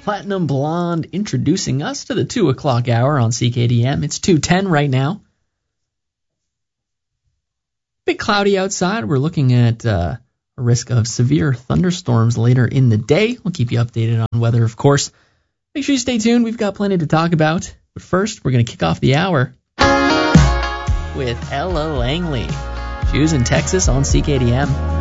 Platinum Blonde introducing us to the 2 o'clock hour on CKDM. It's 2:10 right now. Bit cloudy outside. We're looking at a risk of severe thunderstorms later in the day. We'll keep you updated on weather, of course. Make sure you stay tuned. We've got plenty to talk about. But first, we're going to kick off the hour with Ella Langley. She was in Texas on CKDM.